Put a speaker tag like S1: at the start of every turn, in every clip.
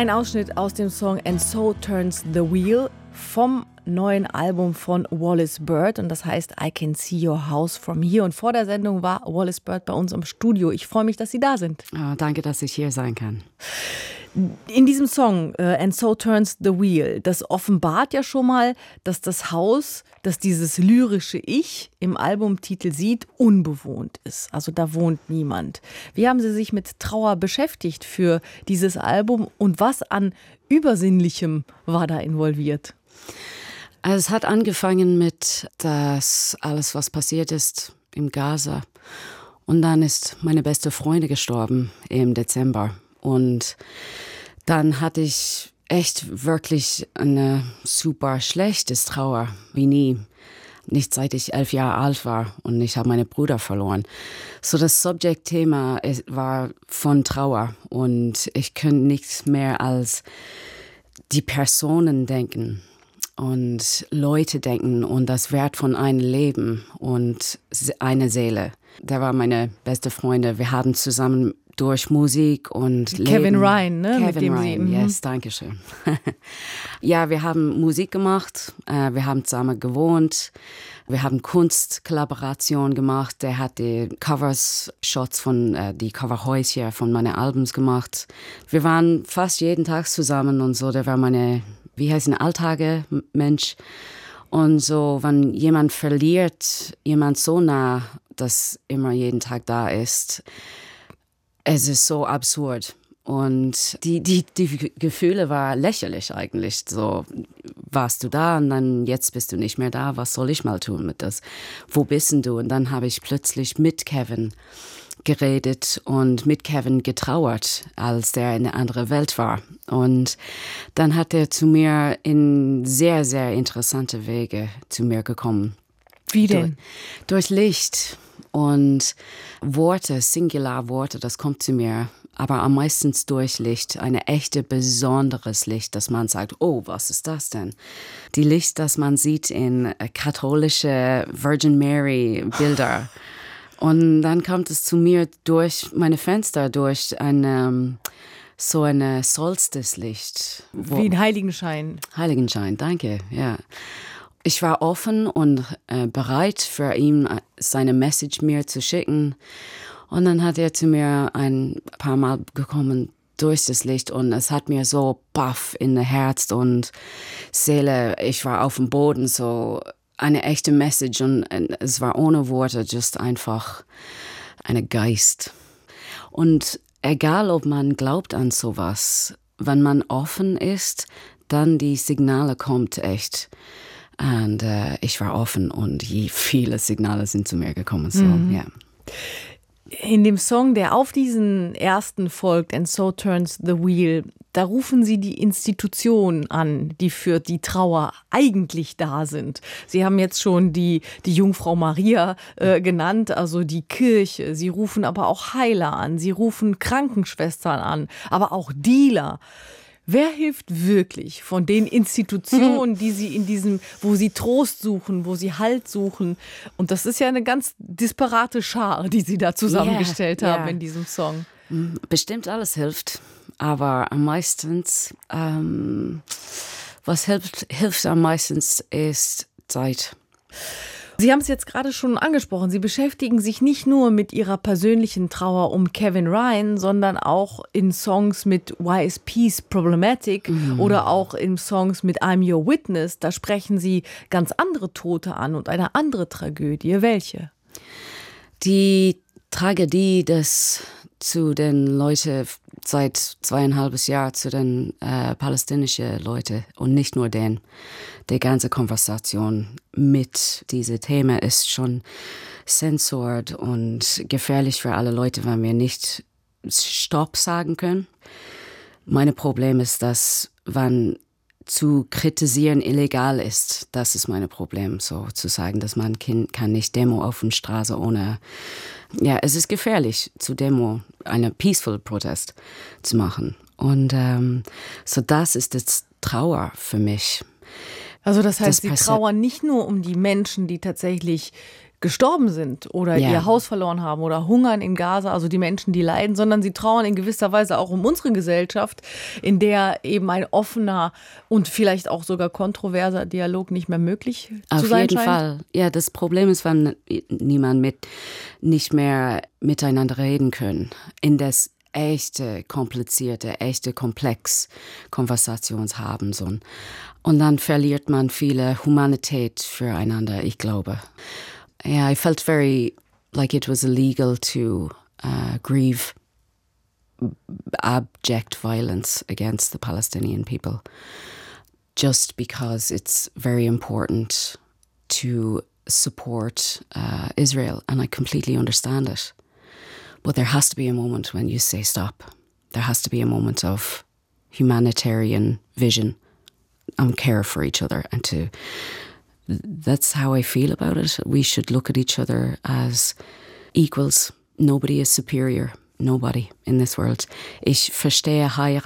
S1: Ein Ausschnitt aus dem Song And So Turns the Wheel vom neuen Album von Wallis Bird und das heißt I Can See Your House From Here. Und vor der Sendung war Wallis Bird bei uns im Studio. Ich freue mich, dass Sie da sind.
S2: Oh, danke, dass ich hier sein kann.
S1: In diesem Song And So Turns the Wheel, das offenbart ja schon mal, dass das Haus, das dieses lyrische Ich im Albumtitel sieht, unbewohnt ist. Also da wohnt niemand. Wie haben Sie sich mit Trauer beschäftigt für dieses Album und was an Übersinnlichem war da involviert?
S2: Also es hat angefangen mit das alles, was passiert ist im Gaza. Und dann ist meine beste Freundin gestorben im Dezember. Und dann hatte ich echt wirklich eine super schlechtes Trauer, wie nie. Nicht seit ich 11 Jahre alt war und ich habe meine Brüder verloren. So das Subject-Thema war von Trauer und ich könnte nichts mehr als die Personen denken und Leute denken und das Wert von einem Leben und eine Seele. Der war meine beste Freundin. Wir haben zusammen durch Musik und
S1: Kevin
S2: Leben.
S1: Ryan, ne?
S2: Kevin
S1: mit dem
S2: Ryan,
S1: Sie,
S2: yes, danke schön. Ja, wir haben Musik gemacht, wir haben zusammen gewohnt, wir haben Kunstkollaboration gemacht. Der hat die Shots von die Coverhäuser von meinen Albums gemacht. Wir waren fast jeden Tag zusammen und so. Der war meine, Alltage-Mensch. Und so, wenn jemand verliert, jemand so nah, das immer jeden Tag da ist, es ist so absurd. Und die Gefühle waren lächerlich eigentlich. So, warst du da und dann jetzt bist du nicht mehr da. Was soll ich mal tun mit das? Wo bist denn du? Und dann habe ich plötzlich mit Kevin geredet und mit Kevin getrauert, als der in eine andere Welt war. Und dann hat er zu mir in sehr, sehr interessante Wege zu mir gekommen.
S1: Wie denn?
S2: Durch Licht und Worte, Singularworte, das kommt zu mir. Aber am meisten durch Licht, eine echte, besonderes Licht, dass man sagt, oh, was ist das denn? Die Licht, das man sieht in katholische Virgin Mary Bilder. Und dann kommt es zu mir durch meine Fenster, durch so ein Solstice-Licht.
S1: Wie ein Heiligenschein.
S2: Heiligenschein, danke, ja. Ich war offen und bereit für ihn, seine Message mir zu schicken. Und dann hat er zu mir ein paar Mal gekommen durch das Licht und es hat mir so baff in das Herz und Seele. Ich war auf dem Boden, so eine echte Message und es war ohne Worte, just einfach ein Geist. Und egal, ob man glaubt an sowas, wenn man offen ist, dann die Signale kommt echt. Und ich war offen und viele Signale sind zu mir gekommen. So, ja.
S1: In dem Song, der auf diesen ersten folgt, And So Turns the Wheel, da rufen Sie die Institutionen an, die für die Trauer eigentlich da sind. Sie haben jetzt schon die Jungfrau Maria genannt, also die Kirche. Sie rufen aber auch Heiler an, Sie rufen Krankenschwestern an, aber auch Dealer. Wer hilft wirklich von den Institutionen, die Sie in diesem, wo Sie Trost suchen, wo Sie Halt suchen? Und das ist ja eine ganz disparate Schar, die Sie da zusammengestellt haben in diesem Song.
S2: Bestimmt alles hilft, aber am meisten, was hilft am meisten ist Zeit.
S1: Sie haben es jetzt gerade schon angesprochen. Sie beschäftigen sich nicht nur mit Ihrer persönlichen Trauer um Kevin Ryan, sondern auch in Songs mit YSP's Problematic oder auch in Songs mit I'm Your Witness. Da sprechen Sie ganz andere Tote an und eine andere Tragödie. Welche?
S2: Die Tragödie, das zu den Leuten seit 2,5 Jahren, zu den palästinensischen Leuten und nicht nur denen. Die ganze Konversation mit diesem Thema ist schon zensiert und gefährlich für alle Leute, weil wir nicht Stopp sagen können. Mein Problem ist, dass wenn zu kritisieren illegal ist, das ist mein Problem, so zu sagen, dass man kann nicht Demo auf der Straße ohne, ja, es ist gefährlich zu Demo, eine peaceful Protest zu machen. Und so das ist das Trauer für mich.
S1: Also das heißt, Sie trauern nicht nur um die Menschen, die tatsächlich gestorben sind oder ihr Haus verloren haben oder hungern in Gaza, also die Menschen, die leiden, sondern sie trauern in gewisser Weise auch um unsere Gesellschaft, in der eben ein offener und vielleicht auch sogar kontroverser Dialog nicht mehr möglich zu sein scheint. Auf jeden Fall.
S2: Ja, das Problem ist, wenn niemand nicht mehr miteinander reden können. In das echte, komplizierte, echte komplex Konversations haben so. Und dann verliert man viele Humanität füreinander, ich glaube. Yeah, I felt very like it was illegal to grieve abject violence against the Palestinian people, just because it's very important to support Israel, and I completely understand it. But there has to be a moment when you say stop. There has to be a moment of humanitarian vision and care for each other, and that's how I feel about it. We should look at each other as equals. Nobody is superior. Nobody in this world. Ich verstehe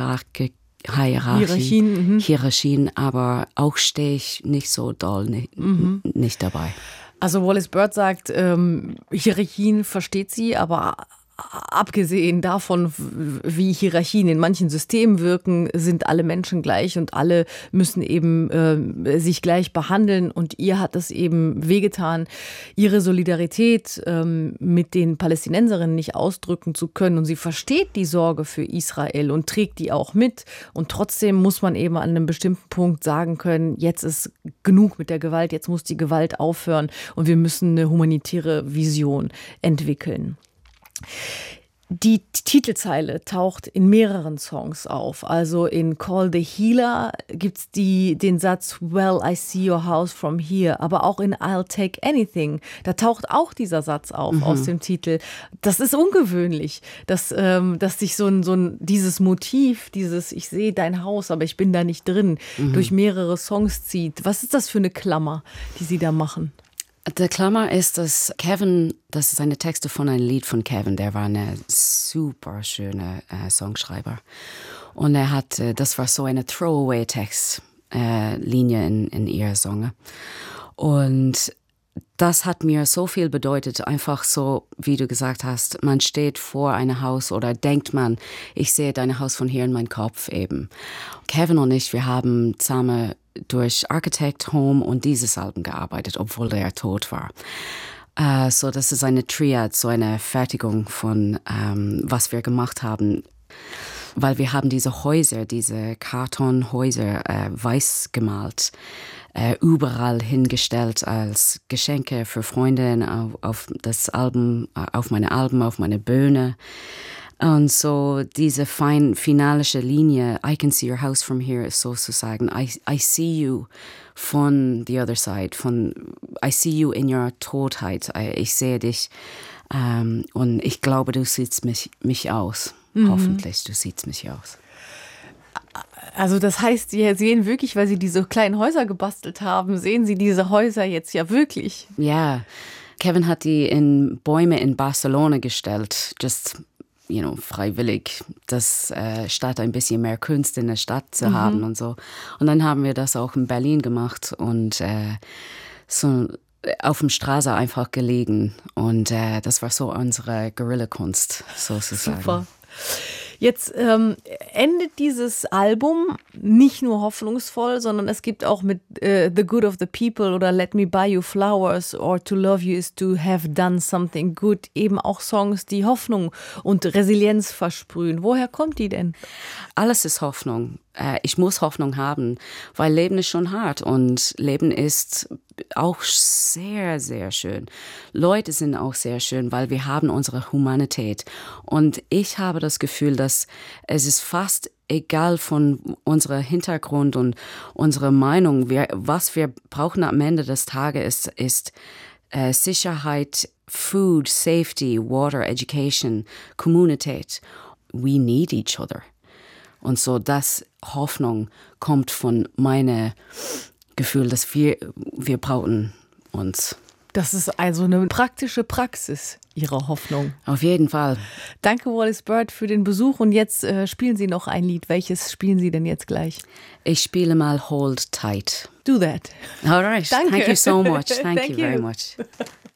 S2: Hierarchien, aber auch stehe ich nicht so doll nicht dabei.
S1: Also Wallis Bird sagt, Hierarchien versteht sie, aber abgesehen davon, wie Hierarchien in manchen Systemen wirken, sind alle Menschen gleich und alle müssen eben sich gleich behandeln. Und ihr hat es eben wehgetan, ihre Solidarität mit den Palästinenserinnen nicht ausdrücken zu können. Und sie versteht die Sorge für Israel und trägt die auch mit. Und trotzdem muss man eben an einem bestimmten Punkt sagen können, jetzt ist genug mit der Gewalt, jetzt muss die Gewalt aufhören und wir müssen eine humanitäre Vision entwickeln. Die Titelzeile taucht in mehreren Songs auf. Also in Call the Healer gibt es den Satz Well, I see your house from here. Aber auch in I'll take anything. Da taucht auch dieser Satz auf aus dem Titel. Das ist ungewöhnlich, dass sich dieses Motiv, ich sehe dein Haus, aber ich bin da nicht drin, durch mehrere Songs zieht. Was ist das für eine Klammer, die Sie da machen?
S2: Der Klammer ist, dass Kevin, das ist eine Texte von einem Lied von Kevin, der war eine super schöne Songschreiber. Und er hat, das war so eine Throwaway-Text-Linie in ihrer Song. Und das hat mir so viel bedeutet, einfach so, wie du gesagt hast, man steht vor einem Haus oder denkt man, ich sehe dein Haus von hier in meinem Kopf eben. Kevin und ich, wir haben zusammen durch Architect, Home und dieses Album gearbeitet, obwohl er tot war. So, das ist eine Triad, so eine Fertigung von, was wir gemacht haben. Weil wir haben diese Häuser, diese Kartonhäuser weiß gemalt, überall hingestellt als Geschenke für Freunde auf das Album, auf meine Bühne. Und so diese finalische Linie, I can see your house from here, ist sozusagen, I see you von the other side, I see you in your Totheit, ich sehe dich und ich glaube, du siehst mich aus. Hoffentlich, du siehst mich aus.
S1: Also das heißt, Sie sehen wirklich, weil Sie diese kleinen Häuser gebastelt haben, sehen Sie diese Häuser jetzt ja wirklich?
S2: Ja, Kevin hat die in Bäume in Barcelona gestellt, just freiwillig, statt ein bisschen mehr Kunst in der Stadt zu haben und so. Und dann haben wir das auch in Berlin gemacht und so auf dem Straße einfach gelegen. Und das war so unsere Guerillakunst, sozusagen.
S1: Super. Jetzt endet dieses Album nicht nur hoffnungsvoll, sondern es gibt auch mit The Good of the People oder Let Me Buy You Flowers or To Love You is to Have Done Something Good eben auch Songs, die Hoffnung und Resilienz versprühen. Woher kommt die denn?
S2: Alles ist Hoffnung. Ich muss Hoffnung haben, weil Leben ist schon hart und Leben ist auch sehr, sehr schön. Leute sind auch sehr schön, weil wir haben unsere Humanität. Und ich habe das Gefühl, dass es ist fast egal von unserem Hintergrund und unserer Meinung, was wir brauchen am Ende des Tages ist Sicherheit, Food, Safety, Water, Education, Kommunität. We need each other. Und so, das Hoffnung kommt von meinem Gefühl, dass wir brauchen uns.
S1: Das ist also eine praktische Praxis, Ihre Hoffnung.
S2: Auf jeden Fall.
S1: Danke, Wallis Bird, für den Besuch. Und jetzt spielen Sie noch ein Lied. Welches spielen Sie denn jetzt gleich?
S2: Ich spiele mal Hold Tight.
S1: Do that.
S2: All right.
S1: Danke.
S2: Thank you so much. Thank you very much.